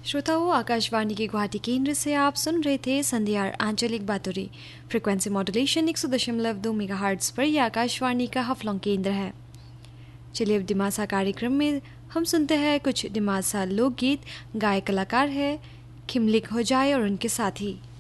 श्रोताओं, आकाशवाणी के गुवाहाटी केंद्र से आप सुन रहे थे संध्या आंचलिक बातुरी। फ्रिक्वेंसी मॉड्यूलेशन 100.2 मेगाहर्ट्ज़ पर यह आकाशवाणी का हफलॉन्ग केंद्र है। चलिए अब दिमासा कार्यक्रम में हम सुनते हैं कुछ दिमासा लोकगीत। गायक कलाकार है खिमलिक हो जाए और उनके साथी।